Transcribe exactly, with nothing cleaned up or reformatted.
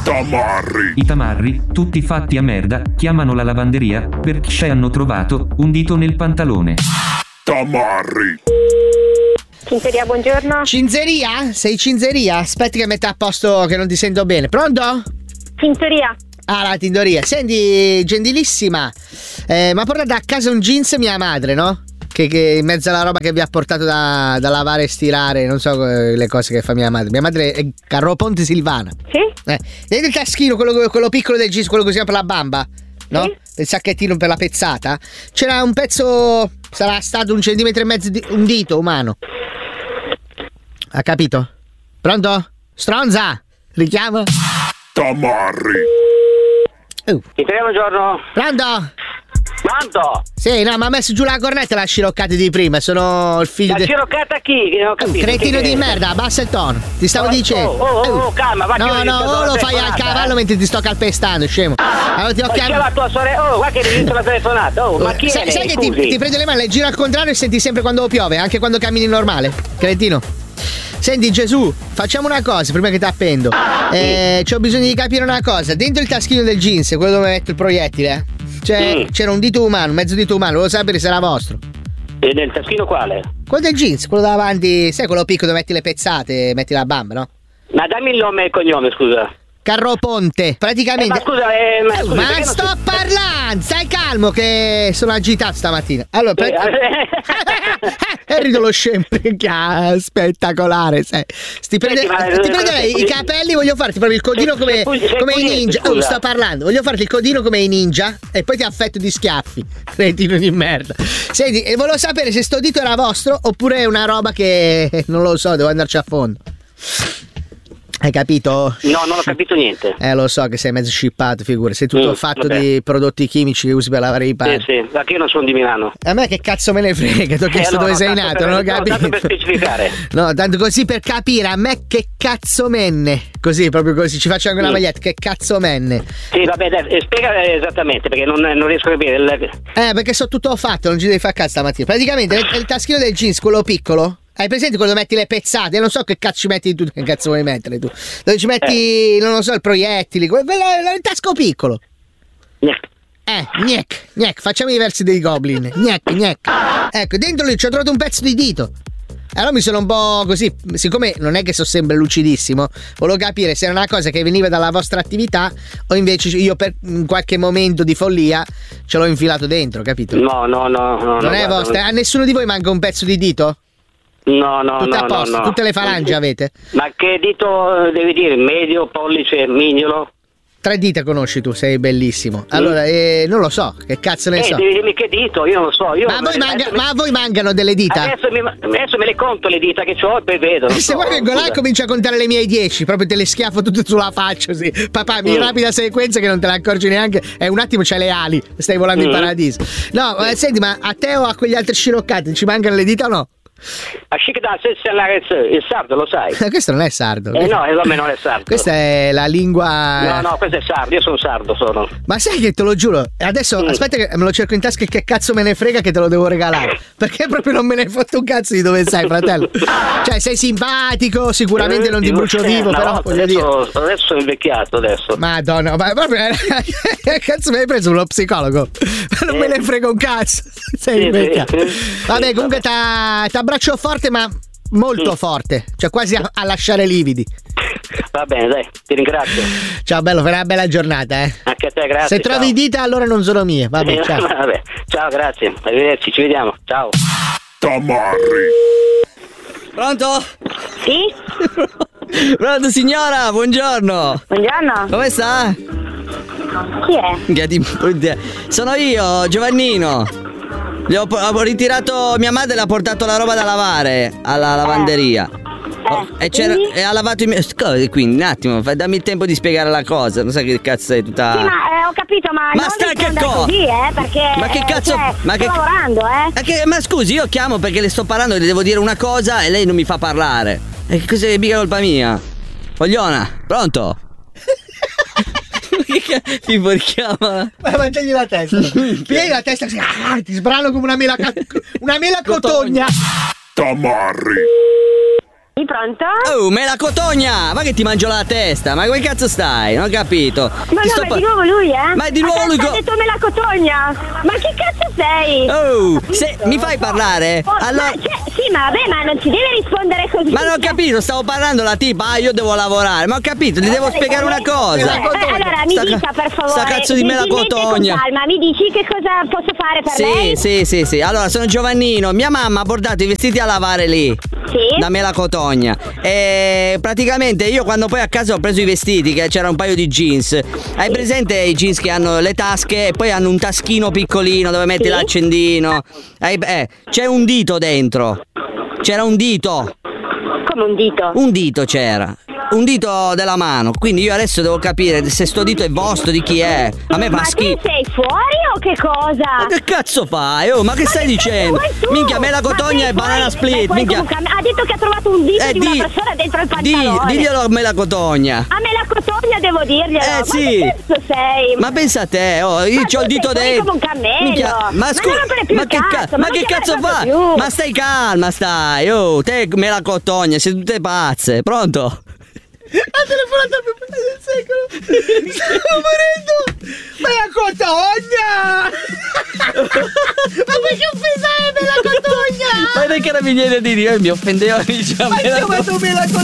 Tamarri. I tamarri, tutti fatti a merda, chiamano la lavanderia perché hanno trovato un dito nel pantalone. Tamarri. Cinzeria, buongiorno. Cinzeria? Sei Cinzeria? Aspetti che metta a posto che non ti sento bene. Pronto? Cinzeria. Ah, la tintoria. Senti, gentilissima, eh, mi ha portato a casa un jeans mia madre, no? Che, che in mezzo alla roba che vi ha portato da, da lavare e stirare, non so eh, le cose che fa mia madre. Mia madre è Carlo Ponte Silvana. Sì? Eh, vedi il taschino, quello, quello piccolo del jeans, quello che usiamo per la bamba? No? Sì. Il sacchettino per la pezzata. C'era un pezzo, sarà stato un centimetro e mezzo di un dito umano. Ha capito? Pronto? Stronza? Richiamo? Tamarri. Uh. Cinzeria, buongiorno. Pronto? Pronto? Sì, no, ma ha messo giù la cornetta la sciroccata di prima. Sono il figlio La di... sciroccata a chi? Che non ho capito. Cretino Che- di che- merda, abbassa il tono. Ti stavo Oh, dicendo. oh, oh, oh, calma, va, No, che no, io o lo sto fai al telefonata, cavallo eh. mentre ti sto calpestando, scemo. Allora ti ho Ma c'è chiamato. la tua sorella. Oh, guarda che registro la telefonata. Oh, ma chi è sai, lei? sai che ti, Scusi. ti prendo le mani, le giro al contrario e senti sempre quando piove, anche quando cammini normale, cretino. Senti Gesù, facciamo una cosa prima che ti appendo. Eh, c'ho bisogno di capire una cosa. Dentro il taschino del jeans, quello dove metto il proiettile, cioè, Mm. c'era un dito umano, mezzo dito umano, volevo sapere se era vostro. E nel taschino quale? Quello del jeans, quello davanti, sai quello piccolo dove metti le pezzate, metti la bamba, no? Ma dammi il nome e il cognome, scusa. Carro Ponte, Eh, praticamente. ma scusa, eh, ma, scusi, Ma perché non sto si- parlando, stai calmo che sono agitato stamattina. Allora, Eh, pra- e rido lo scemo, minchia, spettacolare, sai. Sti prende, Senti, ma- ti prenderei i capelli, voglio farti proprio il codino Sei- come, sei pul- sei come i pugliese, ninja. scusa. Oh, sto parlando, voglio farti il codino come i ninja e poi ti affetto di schiaffi. Cretino di merda. Senti, e volevo sapere se sto dito era vostro oppure è una roba che non lo so, devo andarci a fondo. Hai capito? No, non ho capito niente. Eh, lo so che sei mezzo shippato, figura. Sei tutto Mm, fatto vabbè. di prodotti chimici che usi per lavare i panni. Sì, sì, perché io non sono di Milano. A me che cazzo me ne frega, ti ho chiesto Eh, no, dove no, sei tanto nato, per- non ho no, capito. tanto per specificare. No, tanto così per capire, a me che cazzo menne. Così, proprio così, ci faccio anche una Mm. maglietta, che cazzo menne. Sì, vabbè, dai, eh, spiega esattamente, perché non, non riesco a capire. Il- Eh, perché so tutto fatto, non ci devi fare cazzo stamattina. Praticamente il, il taschino del jeans, quello piccolo. Hai presente quando metti le pezzate? Io non so che cazzo ci metti tu, che cazzo vuoi mettere tu. Dove ci metti, non lo so, il proiettili, quello, quello- il tasco piccolo. Niente. Eh, gnec, gnec, facciamo i versi dei goblin. Gnec, gnec. Ecco, dentro lì ci ho trovato un pezzo di dito. Allora mi sono un po' così, siccome non è che sono sempre lucidissimo, volevo capire se era una cosa che veniva dalla vostra attività o invece io per in qualche momento di follia ce l'ho infilato dentro, capito? No, no, no. no Non no, è guarda, vostra? A nessuno di voi manca un pezzo di dito? No, no, Tutte no, a posto, no, no. tutte le falangi avete? Ma che dito eh, devi dire? Medio, pollice, mignolo? Tre dita conosci tu, sei bellissimo. Allora, eh, non lo so, che cazzo ne Eh, so. devi dirmi che dito, io non lo so. Io Ma a voi, manca- adesso mi- ma a voi mancano delle dita? Adesso, mi, adesso me le conto le dita che ho e poi vedo. non Se so, vuoi vengo là e scusa. comincio a contare le mie dieci, proprio te le schiaffo tutte sulla faccia, sì. Papà, mi Mm. rapida sequenza che non te ne accorgi neanche. E un attimo c'hai le ali, stai volando in Mm. paradiso. No, eh, senti, ma a te o a quegli altri sciroccati ci mancano le dita o no? A chic da se se la- il sardo, lo sai? Questo non è sardo. Eh no, esame non è sardo. Questa è la lingua. No, no, questo è sardo, io sono sardo, sono. Ma sai che te lo giuro, adesso Mm. aspetta che me lo cerco in tasca e che cazzo me ne frega che te lo devo regalare. Perché proprio non me ne hai fatto un cazzo di dove sei, fratello. Cioè, sei simpatico, sicuramente non ti brucio vivo, No, però voglio dire. adesso, adesso sono invecchiato adesso. Madonna, ma proprio che cazzo mi hai preso uno psicologo? Non me ne frega un cazzo. Sei Sì, invecchiato. sì, sì. Vabbè, Sì, comunque ti abbraccio forte, ma molto Sì. forte, cioè quasi a, a lasciare lividi. Va bene, dai, ti ringrazio. Ciao bello, fai una bella giornata, eh. Anche a te, grazie. Se trovi ciao. dita allora non sono mie. Vabbè, Eh, ciao. vabbè. Ciao, grazie. Arrivederci, ci vediamo. Ciao. Tamarri. Pronto? Sì? Pronto signora, buongiorno. Buongiorno. Come sta? Chi è? Che ti- Sono io, Giovannino. Gli ho, ho ritirato, mia madre le ha portato la roba da lavare alla lavanderia. Oh, e, c'era, quindi? e ha lavato i miei. Scusi, quindi un attimo, fai- dammi il tempo di spiegare la cosa. Non sai che cazzo sei tutta. Sì, ma eh, ho capito, ma, Ma non stai che rispondere co- così, eh, perché Ma che eh, cazzo- cioè, ma che- sto lavorando, eh. Ma, che- ma scusi, io chiamo perché le sto parlando, le devo dire una cosa e lei non mi fa parlare. E cosa è mica colpa mia? Vogliona, pronto? Che tipo richiama? Ma mangiagli la testa. Pieghi la testa così, ah, ti sbrano come una mela ca- una mela cotogna. Tamarri. Sì, pronto? Oh, melacotogna! Ma che ti mangio la testa? Ma come cazzo stai? Non ho capito. Ma Ti no, sto ma pa- è di nuovo lui, eh? Ma è di nuovo Ma lui te- co- ha detto melacotogna! Ma che cazzo sei? Oh, se mi fai parlare? Oh, Allora. ma, cioè, sì, ma vabbè, ma non ci deve rispondere così. Ma non ho capito, stavo parlando la tipa, ah io devo lavorare, ma ho capito, ti devo spiegare una cosa. Eh, eh, allora mi Sta ca- dica per favore. sta cazzo di gentilmente melacotogna. con calma, mi dici che cosa posso fare per Sì, lei? sì, sì, sì. Allora, sono Giovannino. Mia mamma ha portato i vestiti a lavare lì. Sì. Da melacotogna. E praticamente io quando poi a casa ho preso i vestiti, che c'era un paio di jeans. Hai presente i jeans che hanno le tasche e poi hanno un taschino piccolino dove metti Sì. l'accendino? Hai- eh, c'è un dito dentro. C'era un dito. Come un dito? Un dito c'era. Un dito della mano. Quindi io adesso devo capire se sto dito è vostro, di chi è. A me Ma fa te schifo. sei fuori o che cosa? Ma che cazzo fai? Oh, ma che stai che dicendo? cazzo vuoi tu? Minchia, Ma melacotogna sei e banana fuori? split. Ma poi Minchia. comunque ha detto che ha trovato un dito Eh, di di- una persona dentro il di- pantalone. diglielo a melacotogna. A me la cotogna devo dirglielo. Eh, Ma sì. che cazzo sei? Ma pensa a te, oh, io Ma c'ho il tu dito sei fuori dentro. come un cammello. Minchia, Ma ma non scusa, rompere più ma il che, cazzo, ca- ma ma non che chiamare cazzo proprio fa? più. Ma stai calma, stai. Oh, te melacotogna, siete tutte pazze. Pronto? La telefonata più bella del secolo. Stavo morendo. Ma la cotogna. Ma perché offesa è me la cotogna? Ma dai carabinieri di Dio, mi offendeva, diciamo. Ma hai chiamato me la cotogna?